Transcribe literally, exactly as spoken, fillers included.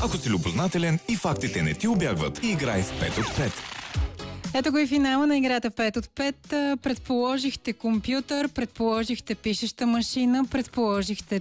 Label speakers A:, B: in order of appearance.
A: Ако си любознателен и фактите не ти убягват, играй в пет от пет.
B: Ето го и финала на играта пет от пет. Предположихте компютър, предположихте пишеща машина, предположихте